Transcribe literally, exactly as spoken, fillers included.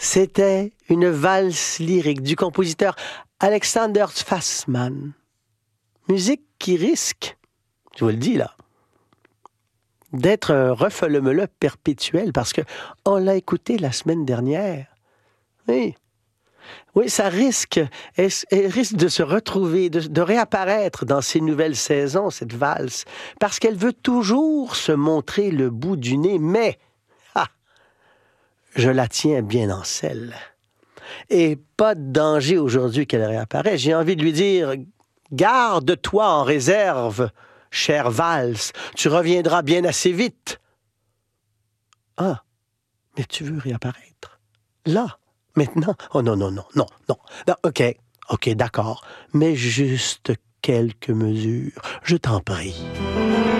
C'était une valse lyrique du compositeur Alexander Fassmann. Musique qui risque, je vous le dis là, d'être un refole-me-le perpétuel parce que on l'a écouté la semaine dernière. Oui. Oui, ça risque, elle, elle risque de se retrouver, de, de réapparaître dans ces nouvelles saisons, cette valse, parce qu'elle veut toujours se montrer le bout du nez, mais ah, je la tiens bien en selle. Et pas de danger aujourd'hui qu'elle réapparaisse. J'ai envie de lui dire, garde-toi en réserve, chère valse, tu reviendras bien assez vite. Ah, mais tu veux réapparaître? Là? Maintenant? Oh non, non, non, non, non. non OK, OK, d'accord. Mais juste quelques mesures. Je t'en prie.